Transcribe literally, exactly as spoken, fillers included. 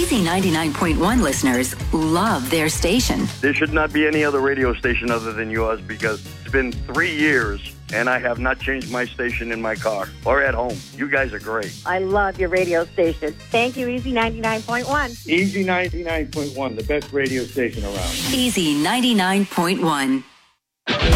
Easy ninety-nine point one listeners love their station. There should not be any other radio station other than yours because it's been three years and I have not changed my station in my car or at home. You guys are great. I love your radio station. Thank you, Easy ninety-nine point one. Easy ninety-nine point one, the best radio station around. Easy ninety-nine point one.